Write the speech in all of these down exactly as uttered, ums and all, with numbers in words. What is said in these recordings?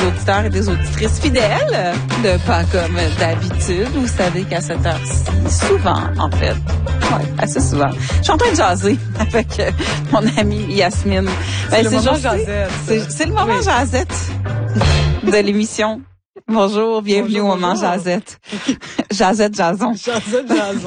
auditeurs et des auditrices fidèles de Pas comme d'habitude. Vous savez qu'à cette heure-ci, souvent, en fait, ouais, assez souvent, je suis en train de jaser avec euh, mon amie Yasmine. C'est ben, le moment juste, jasette. C'est, c'est le moment oui. jasette de l'émission. Bonjour, bienvenue bonjour, au moment bonjour. Jazette. Jazette, Jason. Jazette, Jason.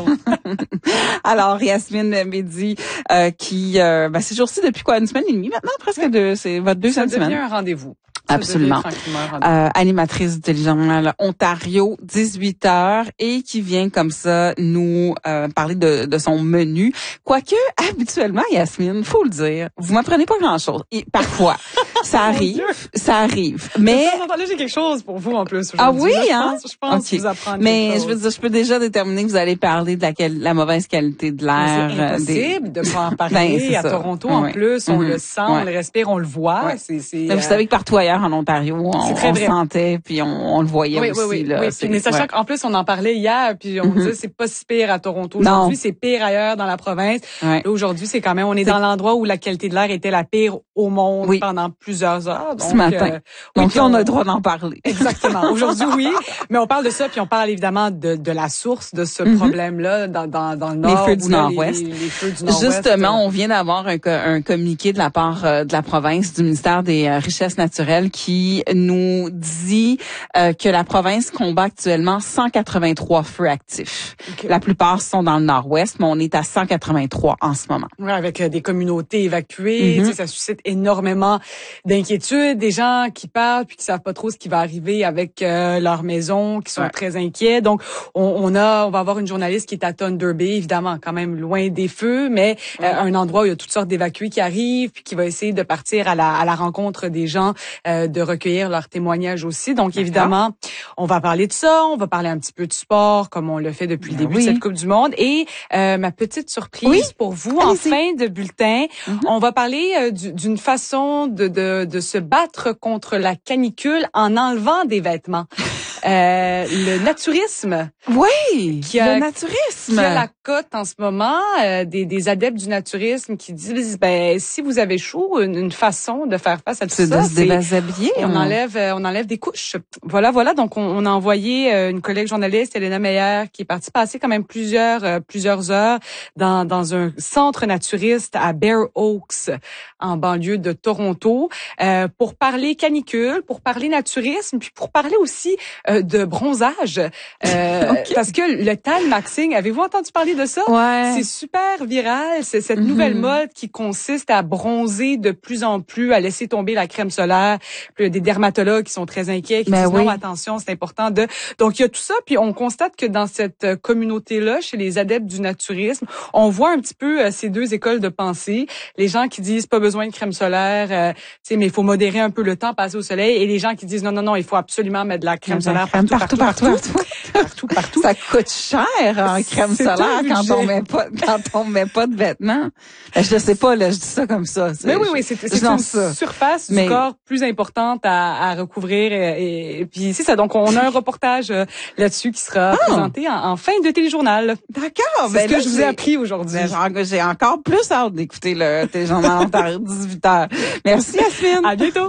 Alors, Yasmine Mehdi, euh, qui, euh, ben, ces jours-ci, depuis quoi, une semaine et demie maintenant, presque oui. deux, c'est votre deuxième semaine. Ça devient un rendez-vous. Absolument. Euh, animatrice du Journal Ontario, dix-huit heures, et qui vient comme ça nous euh, parler de, de son menu. Quoique, habituellement, Yasmine, faut le dire, vous m'apprenez pas grand-chose. Et parfois, ça arrive, ça arrive. Mais là, j'ai quelque chose pour vous en plus. Ah oui, là, je hein. pense, je pense okay. vous apprendre. Mais je veux dire, je peux déjà déterminer que vous allez parler de la, la mauvaise qualité de l'air. C'est impossible des... de pas en parler. Ben, à ça. Toronto, ouais. en plus, on mm-hmm. le sent, ouais. on le respire, on le voit. Ouais. C'est, c'est, mais vous euh... savez que partout ailleurs en Ontario, on, on vrai. sentait puis on, on le voyait oui, aussi. Oui, oui, là, oui. c'est, mais sachant ouais. qu'en plus, on en parlait hier, puis on mm-hmm. disait c'est pas si pire à Toronto. Aujourd'hui, non. c'est pire ailleurs dans la province. Ouais. Là, aujourd'hui, c'est quand même, on est, c'est... dans l'endroit où la qualité de l'air était la pire au monde oui. pendant plusieurs heures. Donc, ce matin. Euh, donc, oui, on, on a le droit d'en parler. Exactement. Aujourd'hui, oui. Mais on parle de ça, puis on parle évidemment de, de la source de ce mm-hmm. problème-là dans, dans, dans le nord. Les feux du nord-ouest. Les, les feux du nord-ouest. Justement, on vient d'avoir un, un communiqué de la part euh, de la province, du ministère des euh, Richesses naturelles, qui nous dit euh, que la province combat actuellement cent quatre-vingt-trois feux actifs. Okay. La plupart sont dans le nord-ouest, mais on est à cent quatre-vingt-trois en ce moment. Oui, avec euh, des communautés évacuées, mm-hmm. tu sais, ça suscite énormément d'inquiétudes, des gens qui parlent puis qui savent pas trop ce qui va arriver avec euh, leur maison, qui sont ouais. très inquiets. Donc, on, on a, on va avoir une journaliste qui est à Thunder Bay, évidemment, quand même loin des feux, mais euh, ouais. un endroit où il y a toutes sortes d'évacués qui arrivent puis qui va essayer de partir à la, à la rencontre des gens, euh, de recueillir leurs témoignages aussi. Donc, D'accord. évidemment, on va parler de ça, on va parler un petit peu de sport, comme on le fait depuis ben le début oui. de cette Coupe du Monde. Et euh, ma petite surprise oui. pour vous, Allez-y. en fin de bulletin, mm-hmm. on va parler euh, du, d'une façon de, de, de se battre contre la canicule en enlevant des vêtements. Euh, le naturisme. Oui, qui a, le naturisme. Qui a la cote en ce moment, euh, des, des adeptes du naturisme qui disent, ben si vous avez chaud, une, une façon de faire face à tout c'est ça, de se déshabiller. On hein. enlève, on enlève des couches. Voilà, voilà. Donc on, on a envoyé euh, une collègue journaliste, Elena Meyer, qui est partie passer quand même plusieurs euh, plusieurs heures dans dans un centre naturiste à Bear Oaks, en banlieue de Toronto, euh, pour parler canicule, pour parler naturisme, puis pour parler aussi euh, de bronzage. Euh, okay. Parce que le tan maxing, avez-vous entendu parler de ça? Ouais. C'est super viral. C'est cette mm-hmm. nouvelle mode qui consiste à bronzer de plus en plus, à laisser tomber la crème solaire. Puis il y a des dermatologues qui sont très inquiets, qui ben disent oui. non, attention, c'est important de... Donc il y a tout ça, puis on constate que dans cette communauté-là, chez les adeptes du naturisme, on voit un petit peu euh, ces deux écoles de pensée. Les gens qui disent pas besoin de crème solaire, euh, tu sais, mais il faut modérer un peu le temps passé au soleil, et les gens qui disent non, non, non, il faut absolument mettre de la crème solaire partout, partout, partout, partout, partout, partout, partout. Ça coûte cher en crème c'est solaire quand on met pas, quand on met pas de vêtements. Ben, je ne sais pas, là, je dis ça comme ça. Mais oui, oui, c'est, c'est une ça. surface mais... du corps plus importante à, à recouvrir, et, et puis c'est ça. Donc on a un reportage là-dessus qui sera oh. présenté en, en fin de téléjournal. D'accord. C'est ben ce que là, je vous ai appris aujourd'hui. Ben, j'ai encore plus hâte d'écouter le téléjournal Ontario dix-huit heures. Merci Yasmine. À bientôt.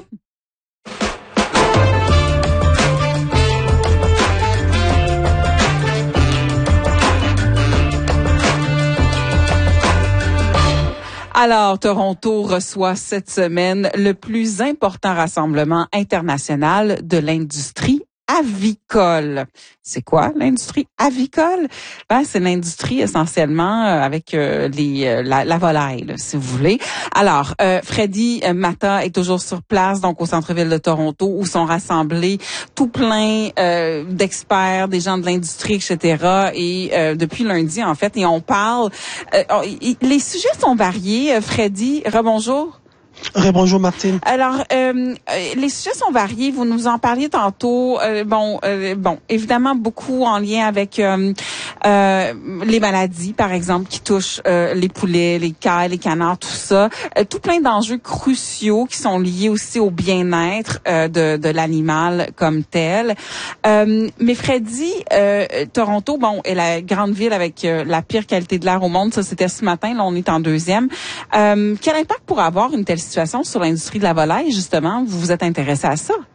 Alors, Toronto reçoit cette semaine le plus important rassemblement international de l'industrie avicole. C'est quoi l'industrie avicole? Ben, c'est l'industrie essentiellement euh, avec euh, les euh, la, la volaille, là, si vous voulez. Alors, euh, Freddy Mata est toujours sur place, donc au centre-ville de Toronto, où sont rassemblés tout plein euh, d'experts, des gens de l'industrie, et cetera. Et euh, depuis lundi, en fait, et on parle... Euh, les sujets sont variés. Freddy, rebonjour. Rebonjour Martine. Alors, euh, les sujets sont variés. Vous nous en parliez tantôt. Euh, bon, euh, bon, évidemment beaucoup en lien avec euh, euh, les maladies, par exemple, qui touchent euh, les poulets, les cailles, les canards, tout ça. Euh, tout plein d'enjeux cruciaux qui sont liés aussi au bien-être euh, de, de l'animal comme tel. Euh, mais Freddy, euh, Toronto, bon, est la grande ville avec euh, la pire qualité de l'air au monde. Ça, c'était ce matin. Là, on est en deuxième. Euh, quel impact pourrait avoir une telle situation sur l'industrie de la volaille, justement? Vous vous êtes intéressé à ça?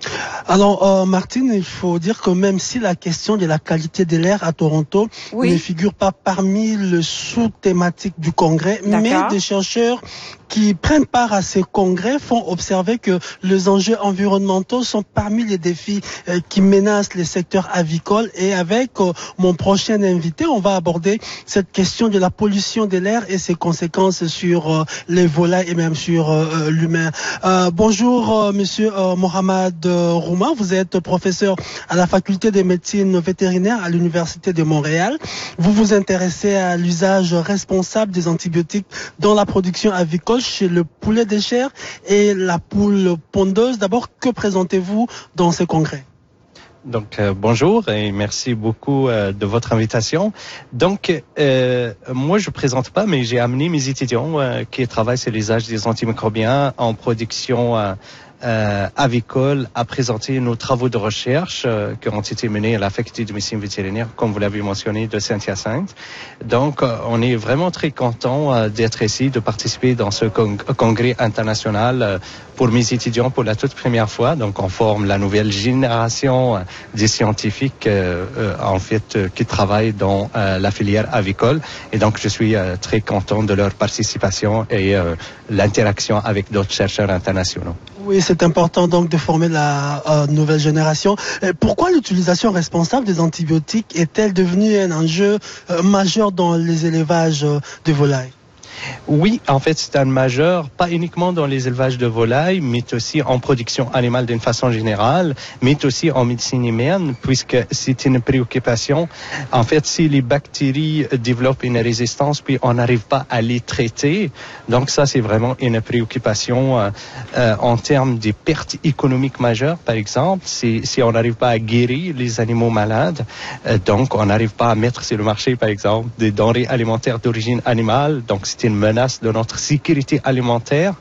Alors, euh, Martine, il faut dire que même si la question de la qualité de l'air à Toronto oui. ne figure pas parmi les sous-thématiques du congrès, mais des chercheurs qui prennent part à ces congrès font observer que les enjeux environnementaux sont parmi les défis euh, qui menacent les secteurs avicoles. Et avec euh, mon prochain invité, on va aborder cette question de la pollution de l'air et ses conséquences sur euh, les volailles et même sur euh, l'humain. Euh, bonjour, euh, monsieur euh, Mohamed Rouma, vous êtes professeur à la faculté de médecine vétérinaire à l'Université de Montréal. Vous vous intéressez à l'usage responsable des antibiotiques dans la production avicole chez le poulet de chair et la poule pondeuse. D'abord, que présentez-vous dans ce congrès? Donc, euh, bonjour et merci beaucoup euh, de votre invitation. Donc, euh, moi, je présente pas, mais j'ai amené mes étudiants euh, qui travaillent sur l'usage des antimicrobiens en production euh, Euh, avicole à présenter nos travaux de recherche euh, qui ont été menés à la faculté de médecine vétérinaire, comme vous l'avez mentionné, de Saint-Hyacinthe. Donc, euh, on est vraiment très content euh, d'être ici, de participer dans ce con- congrès international euh, pour mes étudiants pour la toute première fois. Donc, on forme la nouvelle génération euh, des scientifiques, euh, euh, en fait, euh, qui travaillent dans euh, la filière avicole. Et donc, je suis euh, très content de leur participation et euh, l'interaction avec d'autres chercheurs internationaux. Oui, c'est important donc de former la euh, nouvelle génération. Et pourquoi l'utilisation responsable des antibiotiques est-elle devenue un enjeu euh, majeur dans les élevages euh, de volailles? Oui, en fait, c'est un majeur, pas uniquement dans les élevages de volailles, mais aussi en production animale d'une façon générale, mais aussi en médecine humaine, puisque c'est une préoccupation. En fait, si les bactéries développent une résistance, puis on n'arrive pas à les traiter, donc ça, c'est vraiment une préoccupation euh, euh, en termes de pertes économiques majeures, par exemple, si, si on n'arrive pas à guérir les animaux malades, euh, donc on n'arrive pas à mettre sur le marché, par exemple, des denrées alimentaires d'origine animale, donc c'est une menace de notre sécurité alimentaire.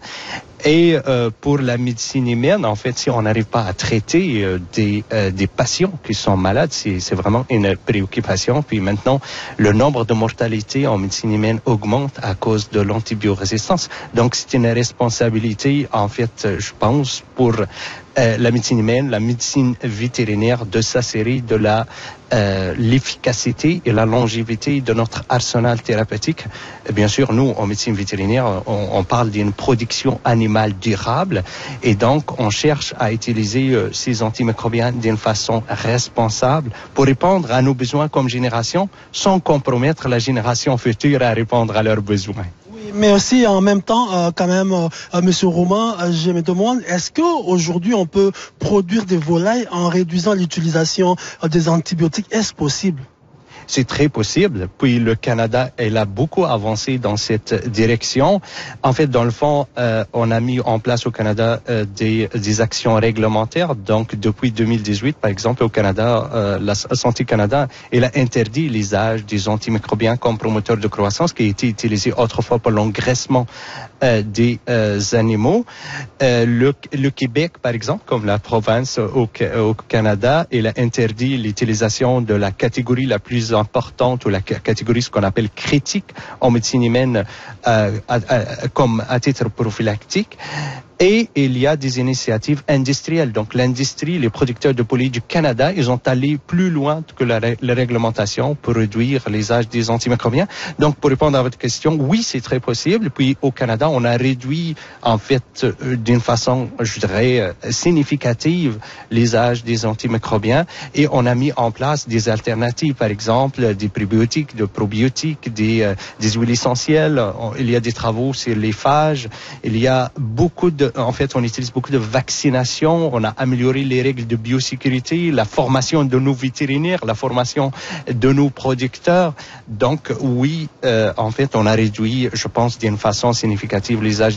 Et euh, pour la médecine humaine, en fait, si on n'arrive pas à traiter euh, des, euh, des patients qui sont malades, c'est, c'est vraiment une préoccupation. Puis maintenant, le nombre de mortalités en médecine humaine augmente à cause de l'antibiorésistance. Donc, c'est une responsabilité, en fait, je pense, pour euh, la médecine humaine, la médecine vétérinaire, de s'assurer de la euh, l'efficacité et la longévité de notre arsenal thérapeutique. Et bien sûr, nous, en médecine vétérinaire, on, on parle d'une production animale durable et donc on cherche à utiliser euh, ces antimicrobiens d'une façon responsable pour répondre à nos besoins comme génération sans compromettre la génération future à répondre à leurs besoins. Mais aussi en même temps, euh, quand même, euh, Monsieur Romain, euh, je me demande, est-ce que aujourd'hui on peut produire des volailles en réduisant l'utilisation euh, des antibiotiques? Est-ce possible? C'est très possible. Puis le Canada, elle a beaucoup avancé dans cette direction. En fait, dans le fond, euh, on a mis en place au Canada euh, des, des actions réglementaires. Donc, depuis deux mille dix-huit, par exemple, au Canada, euh, la Santé Canada, elle a interdit l'usage des antimicrobiens comme promoteurs de croissance qui étaient utilisés autrefois pour l'engraissement euh, des euh, animaux. Euh, le, le Québec, par exemple, comme la province au, au Canada, elle a interdit l'utilisation de la catégorie la plus importante ou la catégorie ce qu'on appelle critique en médecine humaine euh, à, à, comme à titre prophylactique. Et il y a des initiatives industrielles. Donc l'industrie, les producteurs de poulet du Canada, ils ont allé plus loin que la, la réglementation pour réduire l'usage des antimicrobiens. Donc pour répondre à votre question, oui, c'est très possible. Puis au Canada, on a réduit en fait euh, d'une façon, je dirais, euh, significative l'usage des antimicrobiens et on a mis en place des alternatives, par exemple des prébiotiques, des probiotiques, des, euh, des huiles essentielles. Il y a des travaux sur les phages. Il y a beaucoup de En fait, on utilise beaucoup de vaccination, on a amélioré les règles de biosécurité, la formation de nos vétérinaires, la formation de nos producteurs. Donc, oui, euh, en fait, on a réduit, je pense, d'une façon significative l'usage